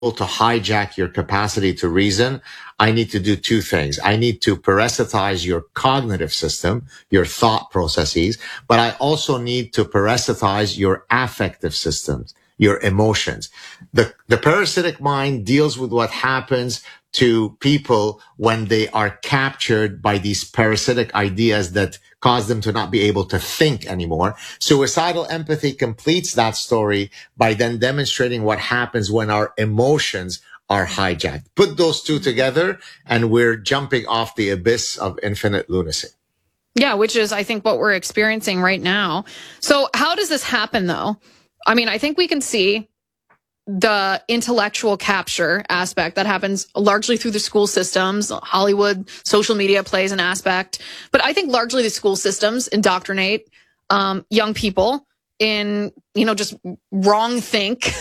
to hijack your capacity to reason, I need to do two things. I need to parasitize your cognitive system, your thought processes, but I also need to parasitize your affective systems, your emotions. The parasitic mind deals with what happens to people when they are captured by these parasitic ideas that cause them to not be able to think anymore. Suicidal empathy completes that story by then demonstrating what happens when our emotions are hijacked. Put those two together and we're jumping off the abyss of infinite lunacy. Yeah, which is, I think, what we're experiencing right now. So how does this happen, though? I mean, I think we can see the intellectual capture aspect that happens largely through the school systems. Hollywood, social media plays an aspect. But I think largely the school systems indoctrinate young people in, just wrong think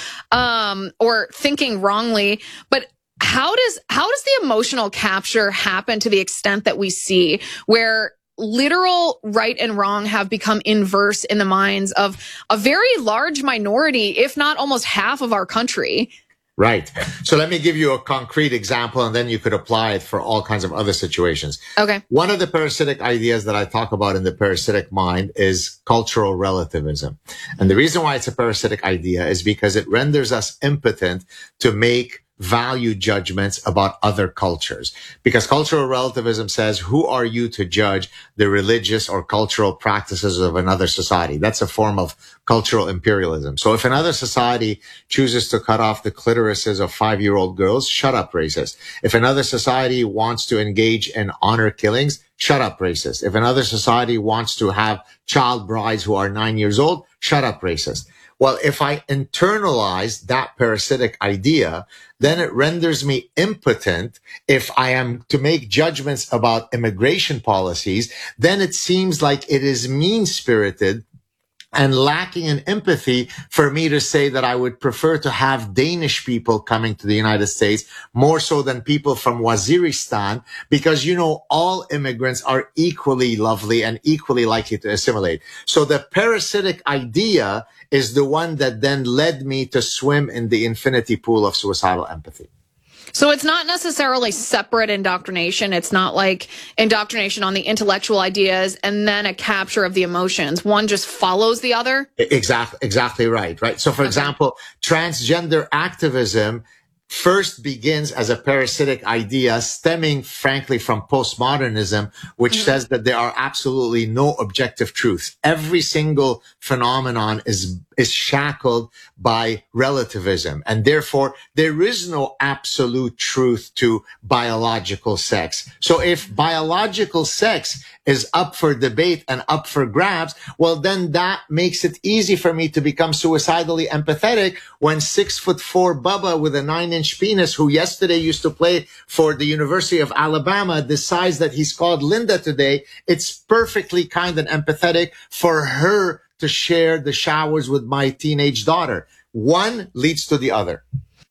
or thinking wrongly. But how does the emotional capture happen to the extent that we see where literal right and wrong have become inverse in the minds of a very large minority, if not almost half of our country? Right. So let me give you a concrete example, and then you could apply it for all kinds of other situations. Okay. One of the parasitic ideas that I talk about in the parasitic mind is cultural relativism. And the reason why it's a parasitic idea is because it renders us impotent to make value judgments about other cultures. Because cultural relativism says, who are you to judge the religious or cultural practices of another society? That's a form of cultural imperialism. So if another society chooses to cut off the clitorises of 5-year-old girls, shut up, racist. If another society wants to engage in honor killings, shut up, racist. If another society wants to have child brides who are 9 years old, shut up, racist. Well, if I internalize that parasitic idea, then it renders me impotent. If I am to make judgments about immigration policies, then it seems like it is mean-spirited and lacking in empathy for me to say that I would prefer to have Danish people coming to the United States more so than people from Waziristan, because, all immigrants are equally lovely and equally likely to assimilate. So the parasitic idea is the one that then led me to swim in the infinity pool of suicidal empathy. So it's not necessarily separate indoctrination. It's not like indoctrination on the intellectual ideas and then a capture of the emotions. One just follows the other. Exactly right. Right. So for example, transgender activism first begins as a parasitic idea stemming, frankly, from postmodernism, which says that there are absolutely no objective truths. Every single phenomenon is shackled by relativism. And therefore, there is no absolute truth to biological sex. So if biological sex is up for debate and up for grabs, well, then that makes it easy for me to become suicidally empathetic when 6'4" Bubba with a 9-inch penis, who yesterday used to play for the University of Alabama, decides that he's called Linda today. It's perfectly kind and empathetic for her to share the showers with my teenage daughter. One leads to the other.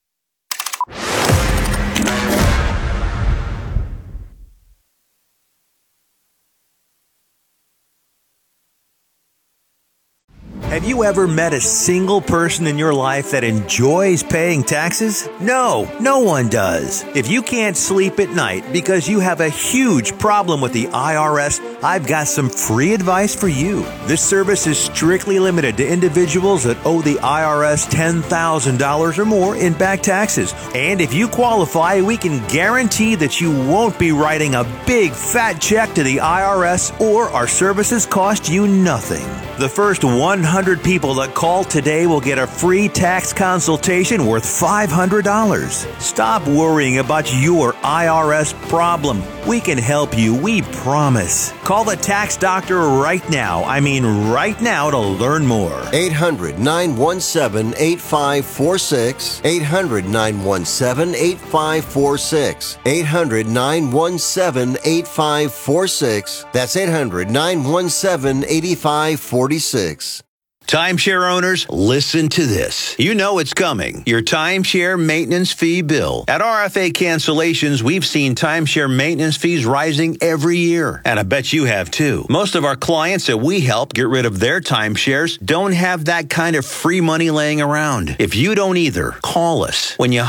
Have you ever met a single person in your life that enjoys paying taxes? No, no one does. If you can't sleep at night because you have a huge problem with the IRS, I've got some free advice for you. This service is strictly limited to individuals that owe the IRS $10,000 or more in back taxes. And if you qualify, we can guarantee that you won't be writing a big fat check to the IRS, or our services cost you nothing. The first 100 people that call today will get a free tax consultation worth $500. Stop worrying about your IRS problem. We can help you, we promise. Call the tax doctor right now. I mean right now, to learn more. 800-917-8546. 800-917-8546. 800-917-8546. That's 800-917-8546. Timeshare owners, listen to this. You know it's coming. Your timeshare maintenance fee bill. At RFA Cancellations, we've seen timeshare maintenance fees rising every year. And I bet you have too. Most of our clients that we help get rid of their timeshares don't have that kind of free money laying around. If you don't either, call us. When you